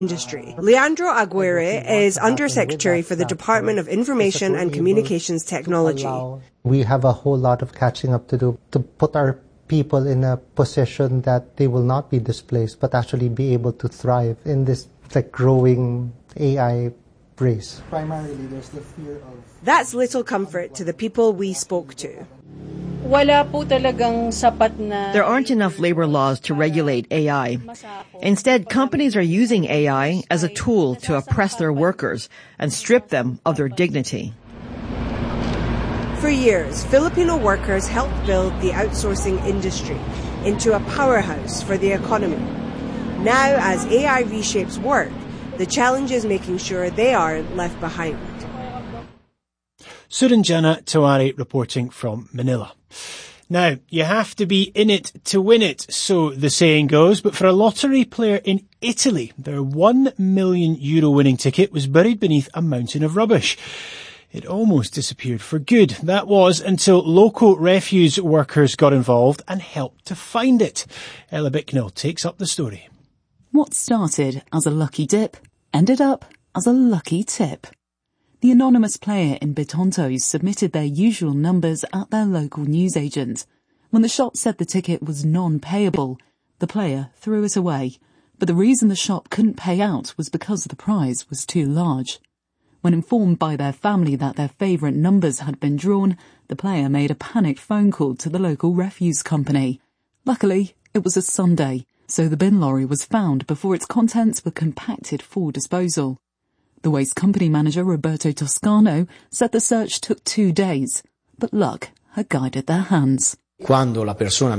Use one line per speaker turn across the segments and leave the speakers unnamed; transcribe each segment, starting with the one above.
industry. Leandro Aguirre is Undersecretary for the Department of Information and Communications Technology.
We have a whole lot of catching up to do to put our people in a position that they will not be displaced, but actually be able to thrive in this growing AI race.
Primarily, there's the fear of...
That's little comfort to the people we spoke to.
There aren't enough labor laws to regulate AI. Instead, companies are using AI as a tool to oppress their workers and strip them of their dignity.
For years, Filipino workers helped build the outsourcing industry into a powerhouse for the economy. Now, as AI reshapes work, the challenge is making sure they aren't left behind.
Suranjana Tawari reporting from Manila. Now, you have to be in it to win it, so the saying goes, but for a lottery player in Italy, their €1 million winning ticket was buried beneath a mountain of rubbish. It almost disappeared for good. That was until local refuse workers got involved and helped to find it. Ella Bicknell takes up the story.
What started as a lucky dip ended up as a lucky tip. The anonymous player in Bitonto submitted their usual numbers at their local newsagent. When the shop said the ticket was non-payable, the player threw it away. But the reason the shop couldn't pay out was because the prize was too large. When informed by their family that their favourite numbers had been drawn, the player made a panicked phone call to the local refuse company. Luckily, it was a Sunday, so the bin lorry was found before its contents were compacted for disposal. The waste company manager, Roberto Toscano, said the search took 2 days, but luck had guided their hands.
When the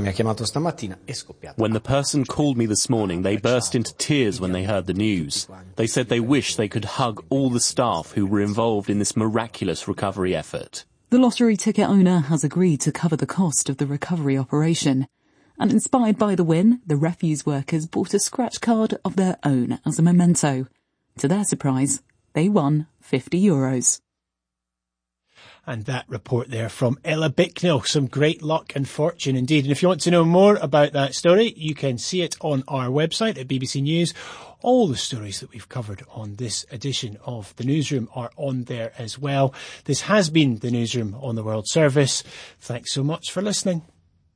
person called me this morning, they burst into tears when they heard the news. They said they wish they could hug all the staff who were involved in this miraculous recovery effort.
The lottery ticket owner has agreed to cover the cost of the recovery operation. And inspired by the win, the refuse workers bought a scratch card of their own as a memento. To their surprise, they won €50.
And that report there from Ella Bicknell. Some great luck and fortune indeed. And if you want to know more about that story, you can see it on our website at BBC News. All the stories that we've covered on this edition of The Newsroom are on there as well. This has been The Newsroom on the World Service. Thanks so much for listening.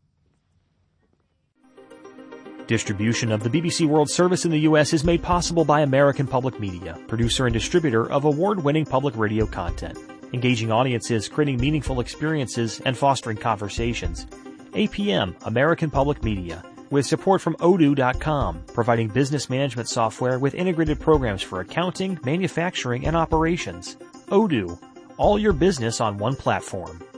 Distribution of the BBC World Service in the U.S. is made possible by American Public Media, producer and distributor of award-winning public radio content, engaging audiences, creating meaningful experiences, and fostering conversations. APM, American Public Media, with support from Odoo.com, providing business management software with integrated programs for accounting, manufacturing, and operations. Odoo, all your business on one platform.